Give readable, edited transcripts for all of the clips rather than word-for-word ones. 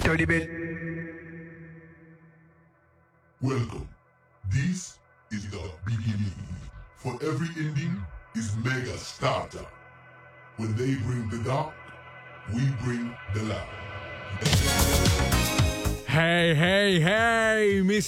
Tolibet. Welcome. This is the beginning. For every ending is mega starter. When they bring the dark, we bring the light. Hey, hey, hey, mis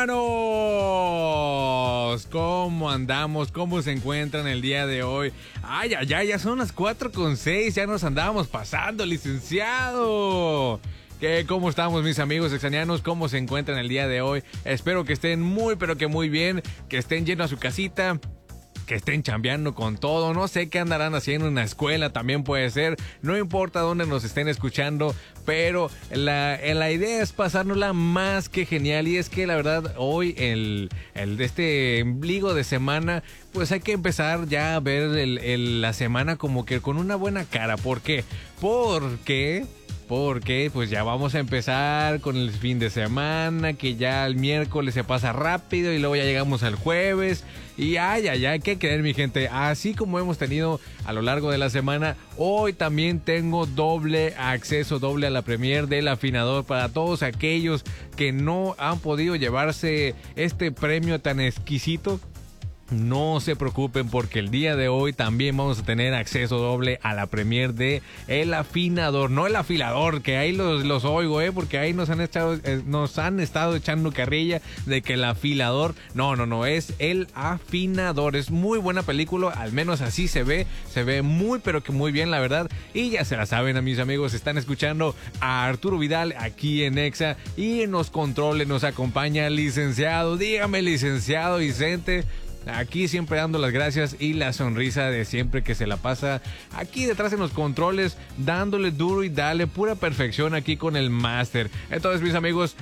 exanianos. ¿Cómo andamos? ¿Cómo se encuentran el día de hoy? Ay, ay, ay, ya son las 4:06, ya nos andábamos pasando, licenciado. ¿Cómo estamos, mis amigos exanianos? ¿Cómo se encuentran el día de hoy? Espero que estén muy, pero que muy bien, que estén llenos a su casita, que estén chambeando con todo. No sé qué andarán haciendo en la escuela, también puede ser. No importa dónde nos estén escuchando, pero la idea es pasárnosla más que genial. Y es que la verdad, hoy, el de este ombligo de semana, pues hay que empezar ya a ver la semana como que con una buena cara. ¿Por qué? Porque pues ya vamos a empezar con el fin de semana, que ya el miércoles se pasa rápido y luego ya llegamos al jueves. Y ay, ¿qué creer, mi gente? Así como hemos tenido a lo largo de la semana, hoy también tengo doble acceso, doble a la premier del afinador para todos aquellos que no han podido llevarse este premio tan exquisito. No se preocupen, porque el día de hoy también vamos a tener acceso doble a la premier de El Afinador, no El Afilador, que ahí los oigo, porque ahí nos han estado echando carrilla de que El Afilador, no, es El Afinador. Es muy buena película, al menos así se ve muy, pero que muy bien, la verdad. Y ya se la saben, a mis amigos, están escuchando a Arturo Vidal aquí en Exa, y en los controles nos acompaña el licenciado. Dígame, licenciado Vicente. Aquí siempre dando las gracias y la sonrisa de siempre, que se la pasa aquí detrás en los controles, dándole duro y dale pura perfección aquí con el máster. Entonces, mis amigos,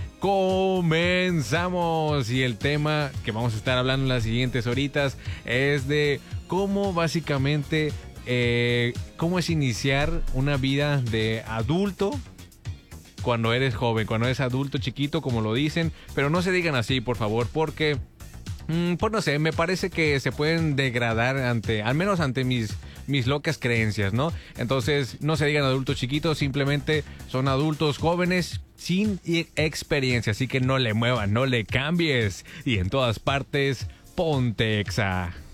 comenzamos. Y el tema que vamos a estar hablando en las siguientes horitas es de cómo básicamente, cómo es iniciar una vida de adulto cuando eres joven, cuando eres adulto chiquito, como lo dicen. Pero no se digan así, por favor, porque pues no sé, me parece que se pueden degradar al menos ante mis locas creencias, ¿no? Entonces, no se digan adultos chiquitos, simplemente son adultos jóvenes sin experiencia. Así que no le muevan, no le cambies. Y en todas partes, ponte Exa.